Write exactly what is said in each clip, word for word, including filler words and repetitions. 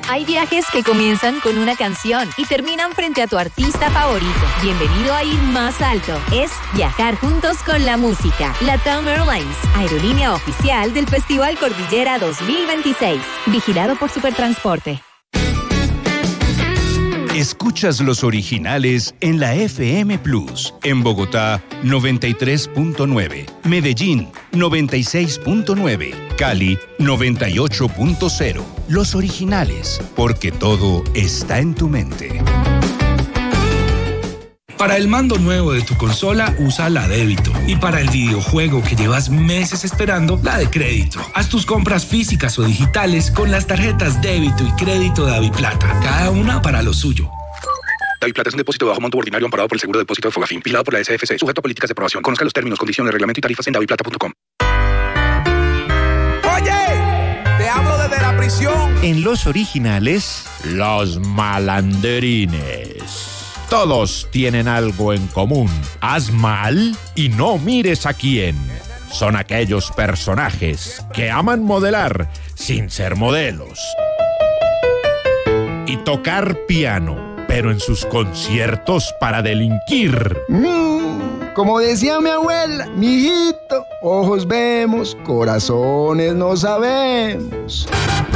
Hay viajes que comienzan con una canción y terminan frente a tu artista favorito. Bienvenido a ir más alto. Es viajar juntos con la música. LATAM Airlines, aerolínea oficial del Festival Cordillera dos mil veintiséis. Vigilado por Supertransporte. Escuchas los originales en la F M Plus. En Bogotá, noventa y tres punto nueve. Medellín, noventa y seis punto nueve. Cali, noventa y ocho punto cero. Los originales, porque todo está en tu mente. Para el mando nuevo de tu consola, usa la débito. Y para el videojuego que llevas meses esperando, la de crédito. Haz tus compras físicas o digitales con las tarjetas débito y crédito de DaviPlata. Cada una para lo suyo. DaviPlata es un depósito de bajo monto ordinario amparado por el seguro de depósito de Fogafín, vigilado por la S F C, sujeto a políticas de aprobación. Conozca los términos, condiciones, reglamento y tarifas en daviplata punto com. ¡Oye! Te hablo desde la prisión. En los originales, los malanderines. Todos tienen algo en común. Haz mal y no mires a quién. Son aquellos personajes que aman modelar sin ser modelos. Y tocar piano, pero en sus conciertos para delinquir. Mm, como decía mi abuela, mijito, ojos vemos, corazones no sabemos.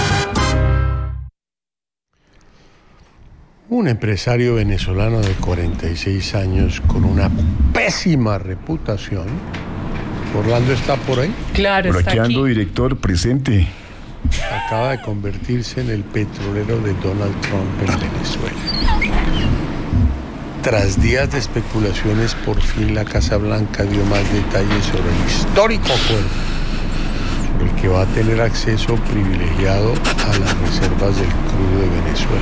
Un empresario venezolano de cuarenta y seis años con una pésima reputación. Orlando está por ahí. Claro, por está aquí ando, aquí. director, presente. Acaba de convertirse en el petrolero de Donald Trump en Venezuela. Tras días de especulaciones, por fin la Casa Blanca dio más detalles sobre el histórico acuerdo por el que va a tener acceso privilegiado a las reservas del crudo de Venezuela.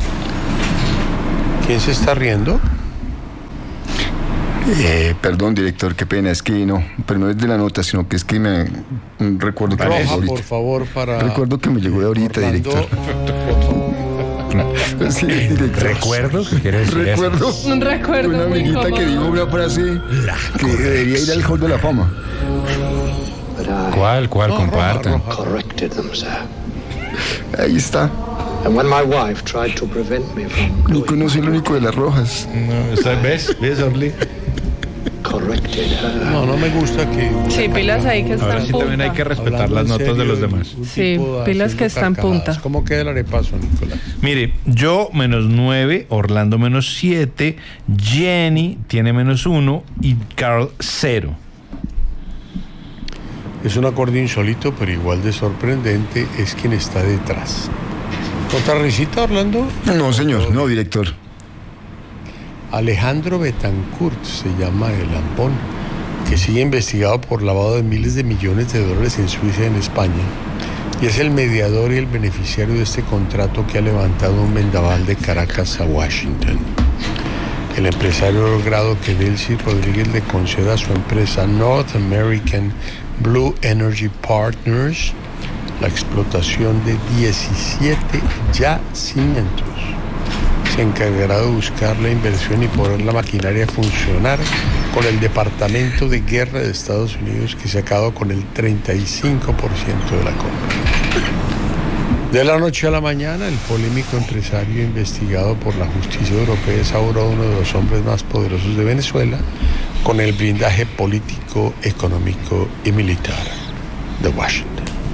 ¿Quién se está riendo? Eh, perdón, director, qué pena, es que no, pero no es de la nota, sino que es que me un recuerdo que Roja, me llegó ahorita. por favor, para... Recuerdo que me llegó de ahorita, Orlando, director. Sí, director. ¿Recuerdo? ¿Qué quiere decir Recuerdo. eso? Un recuerdo Una muy amiguita cómodo. que dijo una frase que debería ir al Hall de la Fama. ¿Cuál? ¿Cuál? No, Compartan. roja, roja. Corrected them, sir. Ahí está. And when my wife tried to prevent me from Nico no soy el único de las rojas. No, ¿está- ¿Ves? ¿Ves, Orly? corrected her. No, no me gusta que... Sí, pilas ahí que están Ahora sí también hay que respetar Hablando las en notas serio, de los demás. un Sí, tipo pilas haciendo que está en carcajadas. punta. ¿Cómo queda el arepaso, Nicolás? Mire, yo menos nueve, Orlando menos siete, Jenny tiene menos uno y Carl cero. Es un acorde insólito, pero igual de sorprendente es quien está detrás. ¿Otra risita, Orlando? No, señor, no, director. Alejandro Betancourt se llama el lampón, que sigue investigado por lavado de miles de millones de dólares en Suiza y en España, y es el mediador y el beneficiario de este contrato que ha levantado un vendaval de Caracas a Washington. El empresario ha logrado que Delcy Rodríguez le conceda a su empresa North American Blue Energy Partners la explotación de diecisiete yacimientos. Se encargará de buscar la inversión y poner la maquinaria a funcionar con el Departamento de Guerra de Estados Unidos, que se ha quedado con el treinta y cinco por ciento de la compra. De la noche a la mañana, el polémico empresario investigado por la justicia europea es ahora uno de los hombres más poderosos de Venezuela, con el blindaje político, económico y militar de Washington.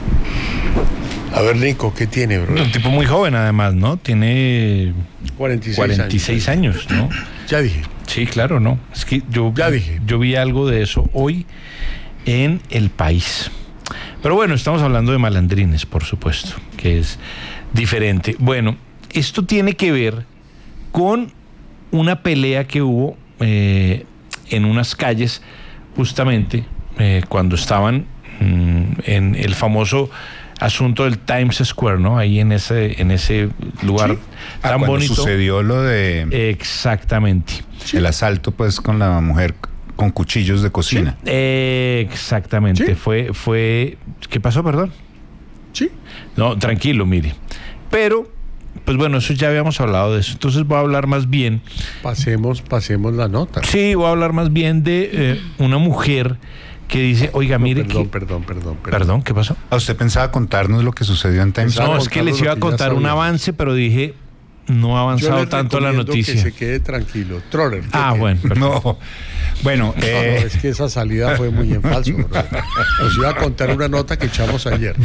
A ver, Nico, ¿qué tiene, bro? Un tipo muy joven, además, ¿no? Tiene cuarenta y seis, cuarenta y seis años, ¿no? Ya dije. Sí, claro, ¿no? Es que yo, Ya dije. yo vi algo de eso hoy en El País. Pero bueno, estamos hablando de malandrines, por supuesto, que es diferente. Bueno, esto tiene que ver con una pelea que hubo eh, en unas calles, justamente eh, cuando estaban mm, en el famoso asunto del Times Square, ¿no? Ahí en ese en ese lugar sí. tan ah, bonito. Sucedió lo de exactamente sí. el asalto, pues, con la mujer con cuchillos de cocina. Sí. Eh, exactamente. Sí. Fue fue ¿qué pasó, perdón? Sí. No, tranquilo, mire. Pero pues bueno, eso ya habíamos hablado de eso. Entonces voy a hablar más bien. Pasemos, pasemos la nota. Sí, voy a hablar más bien de eh, una mujer que dice, oiga, mire no, perdón, que... Perdón, perdón, perdón. Perdón, ¿qué pasó? ¿A usted pensaba contarnos lo que sucedió en Times Square? No, es que les iba a contar un avance, pero dije, no ha avanzado tanto la noticia. Que se quede tranquilo. Troller. Ah, que... bueno. No, bueno. No, eh... no, es que esa salida fue muy en falso. Nos iba a contar una nota que echamos ayer.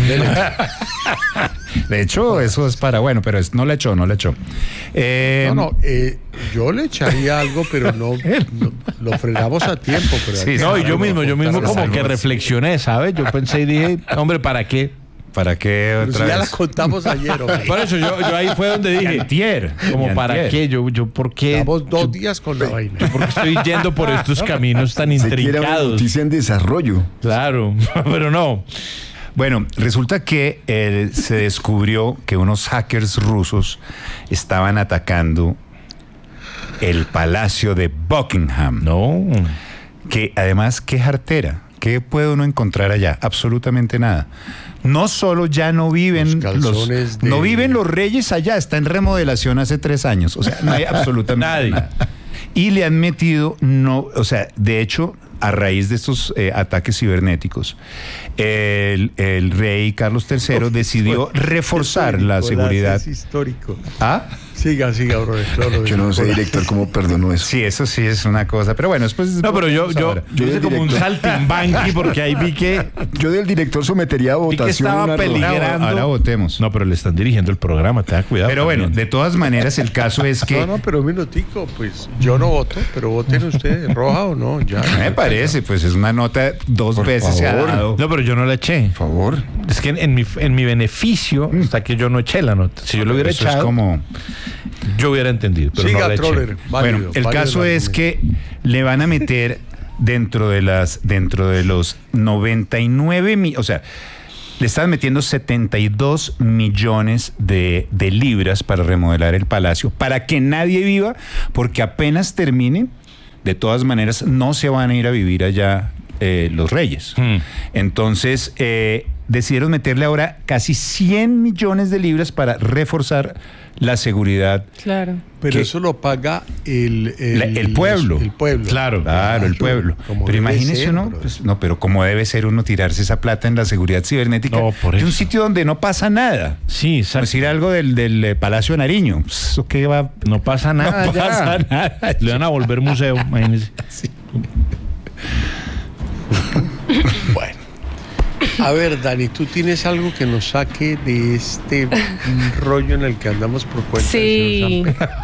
De hecho, eso es para, bueno, pero es, no le echó, no le echó. Eh... No, no, eh, yo le echaría algo, pero no, no lo frenamos a tiempo. Pero sí, no, y yo mismo, yo mismo como que reflexioné, ¿sabes? Yo pensé y dije, hombre, ¿para qué? ¿Para qué otra si vez? Ya la contamos ayer. Hombre. Por eso yo, yo ahí fue donde dije, antier, como para antier. qué, yo, yo por qué. Estamos dos yo, días con la vaina. Yo porque estoy yendo por estos caminos tan intrincados. Una noticia en desarrollo. Claro, pero no. Bueno, resulta que eh, se descubrió que unos hackers rusos estaban atacando el Palacio de Buckingham. No. Que además, qué jartera. ¿Qué puede uno encontrar allá? Absolutamente nada. No solo ya no viven los, los de... no viven los reyes allá, está en remodelación hace tres años. O sea, no hay absolutamente nadie. Nada. Y le han metido, no, o sea, de hecho, a raíz de estos eh, ataques cibernéticos, el, el rey Carlos tercero oh, decidió reforzar la seguridad. Es histórico. ¿Ah? Siga, siga, bro. No, yo no sé, director, cómo perdonó eso. Sí, eso sí es una cosa. Pero bueno, después... No, pero yo, yo, yo hice como un saltimbanqui porque ahí vi que... Yo del director sometería a votación. Vi que estaba peligrando. Ahora votemos. No, pero le están dirigiendo el programa, te da cuidado. Pero también. Bueno, de todas maneras, el caso es que... No, no, pero un minutico, pues yo no voto, pero voten ustedes, roja o no, ya. Me parece, pues es una nota dos Por veces se ha dado. No, pero yo no la eché. Por favor. Es que en, en mi, en mi beneficio está que yo no eché la nota. Si yo lo hubiera Eso echado... es como... Yo hubiera entendido, pero Siga, no la eché. Troller, válido, bueno, el válido, caso válido. es que le van a meter dentro de las dentro de los noventa y nueve mil, o sea, le están metiendo setenta y dos millones de, de libras para remodelar el palacio, para que nadie viva, porque apenas terminen, de todas maneras no se van a ir a vivir allá eh, los reyes. Hmm. Entonces, eh, decidieron meterle ahora casi cien millones de libras para reforzar la seguridad. Claro. Pero que, eso lo paga el, el, la, el pueblo. El pueblo. Claro, claro, el pueblo. Pero imagínese ser, uno, pues, no, pero como debe ser uno tirarse esa plata en la seguridad cibernética no, por de eso. un sitio donde no pasa nada. Sí, exacto. Decir algo del, del Palacio de Nariño. ¿Eso qué va? No pasa nada. No ya. pasa nada. Le van a volver museo, imagínese. Sí. Bueno. A ver, Dani, ¿tú tienes algo que nos saque de este rollo en el que andamos por cuenta? Sí.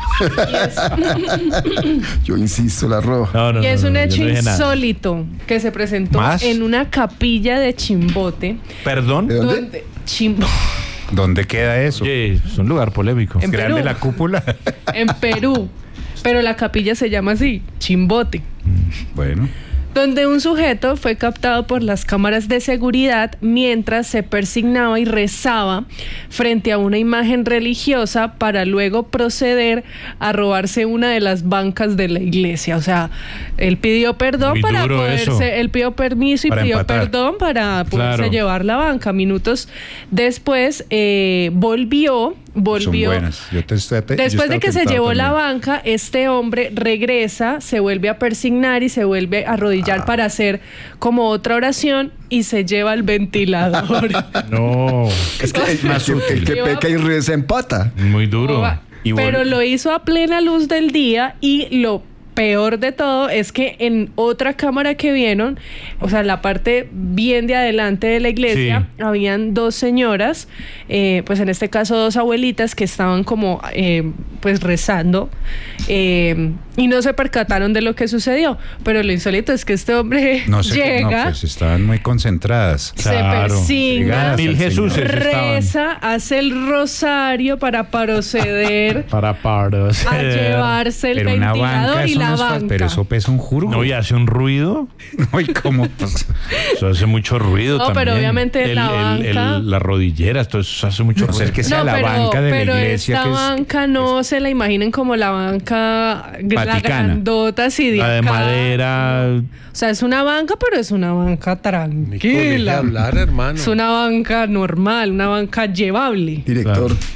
Yo insisto, la roja. No, no, y es no, un no, hecho no insólito nada. Que se presentó ¿Más? En una capilla de Chimbote. ¿Perdón? ¿De dónde? Donde, Chimbo... ¿Dónde queda eso? Oye, es un lugar polémico. ¿Es grande la cúpula? En Perú. Pero la capilla se llama así, Chimbote. Bueno. Donde un sujeto fue captado por las cámaras de seguridad mientras se persignaba y rezaba frente a una imagen religiosa para luego proceder a robarse una de las bancas de la iglesia. O sea, él pidió perdón Muy para poderse, eso. él pidió permiso y para pidió empatar. perdón para poderse claro. llevar la banca. Minutos después eh, volvió volvió. Son buenas. Yo te, te, te, Después de que se llevó también. la banca, este hombre regresa, se vuelve a persignar y se vuelve a arrodillar ah. para hacer como otra oración y se lleva el ventilador. No. Es que es más útil. El que peca y reza empata. Muy duro. Oh, y pero bueno. Lo hizo a plena luz del día y lo peor de todo es que en otra cámara que vieron, o sea, en la parte bien de adelante de la iglesia, sí. habían dos señoras, eh, pues en este caso dos abuelitas que estaban como eh, pues rezando eh, y no se percataron de lo que sucedió. Pero lo insólito es que este hombre no sé, llega, no, pues estaban muy concentradas. Se claro. persigna, mil Jesús reza, hace el rosario para proceder para proceder a llevarse el pero ventilador y la no banca. Pero eso pesa un jurgo. No, y hace un ruido. No, y cómo pues, eso hace mucho ruido no, también. No, pero obviamente el, la banca. El, el, las rodilleras, todo eso hace mucho no, ruido. No, que sea no, la pero, banca de pero la iglesia. Esta que banca es, no es, se la imaginen como la banca Vaticana. La grandota así de La de acá. madera. O sea, es una banca, pero es una banca tranquila. Hablar, hermano. Es una banca normal, una banca llevable. Director. Claro.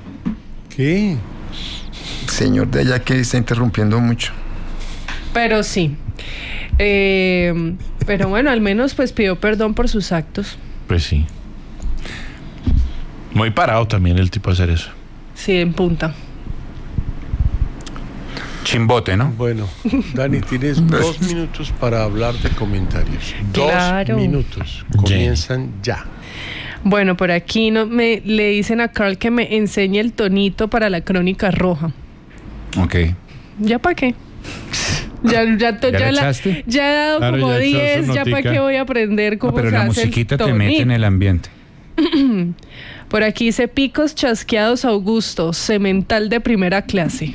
¿Qué? Señor de allá que está interrumpiendo mucho. Pero sí. Eh, pero bueno, al menos pues pidió perdón por sus actos. Pues sí. Muy parado también el tipo de hacer eso. Sí, en punta. Chimbote, ¿no? Bueno, Dani, tienes dos minutos para hablar de comentarios. Claro. Dos minutos. Comienzan ya. Bueno, por aquí no, me, le dicen a Carl que me enseñe el tonito para la crónica roja. Ok. ¿Ya para qué? Ya, ya, to- ¿Ya ya, le la- echaste? ya he dado Claro, como ya echó diez, su ya para notica. qué voy a aprender cómo No, pero se la hace el musiquita te tonito. mete en el ambiente. Por aquí dice picos chasqueados Augusto, cemental de primera clase.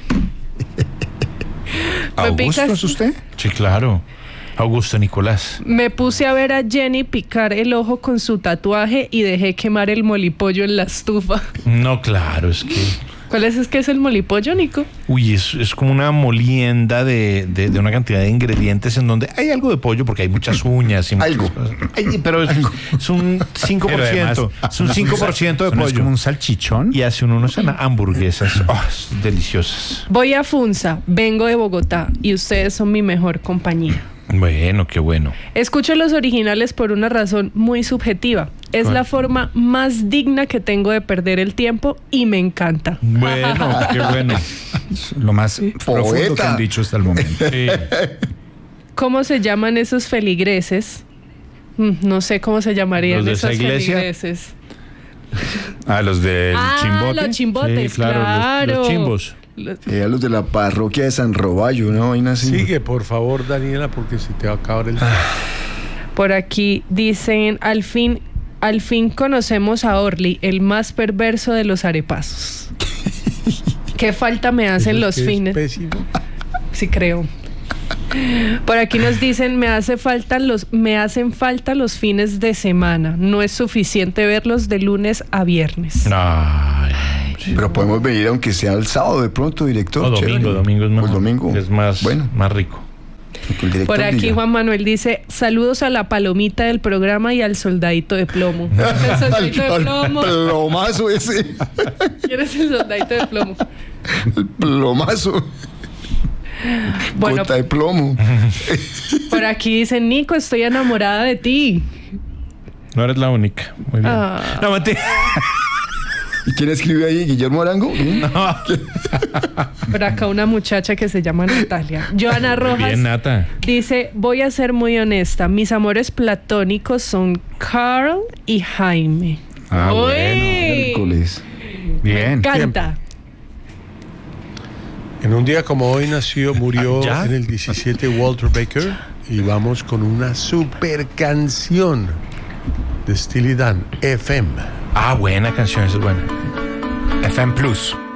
Me ¿Augusto picas- es usted? Sí, claro. Augusto Nicolás. Me puse a ver a Jenny picar el ojo con su tatuaje y dejé quemar el molipollo en la estufa. No, claro, es que... ¿Cuál es, es que es el molipollo, Nico? Uy, es, es como una molienda de, de, de una cantidad de ingredientes en donde hay algo de pollo porque hay muchas uñas y muchas Algo. cosas. Ay, pero es, es un cinco por ciento. Pero además, Es un cinco por ciento de ¿no es pollo. como un salchichón? Y hace uno unas hamburguesas oh, deliciosas. Voy a Funza, vengo de Bogotá y ustedes son mi mejor compañía. Bueno, qué bueno. Escucho los originales por una razón muy subjetiva. Es ¿Cuál? la forma más digna que tengo de perder el tiempo y me encanta. Bueno, qué bueno. Lo más profundo que Poeta. han dicho hasta el momento. Sí. ¿Cómo se llaman esos feligreses? Mm, no sé cómo se llamarían ¿Los de esos esa iglesia? feligreses. Ah, los del ah, chimbote. los chimbotes, Sí, claro, claro. los- los chimbos. Los- Eh, los de la parroquia de San Roballo, una vaina así. Sigue, por favor, Daniela, porque se te va a acabar el... Por aquí dicen, al fin, al fin conocemos a Orly, el más perverso de los arepazos. ¿Qué falta me hacen Eso es los que es fines? pésimo. Sí, creo. Por aquí nos dicen, me hace falta los, me hacen falta los fines de semana. No es suficiente verlos de lunes a viernes. Ay, sí. Pero podemos venir aunque sea el sábado de pronto, director. No, domingo, Chévere. domingo es O mejor. el domingo. Es más, Bueno. más rico. que el director Por aquí diga. Juan Manuel dice, saludos a la palomita del programa y al soldadito de plomo. El soldadito de Al plomo. plomazo ese. ¿Quién es el soldadito de plomo? El plomazo. Bueno, Gota de plomo. por aquí dicen, Nico, estoy enamorada de ti. No eres la única. Muy bien. Ah. No, mentira. ¿Y quién escribe ahí? ¿Guillermo Arango? No. Por acá una muchacha que se llama Natalia. Joana Rojas Bien, Nata. dice, voy a ser muy honesta, mis amores platónicos son Carl y Jaime. Ah, Uy, Miércoles. Bien. canta. En un día como hoy nació, murió ¿Ya? en el diecisiete Walter Baker y vamos con una super canción de Steely Dan, F M. Ah, buena canción, esa es buena. F M Plus.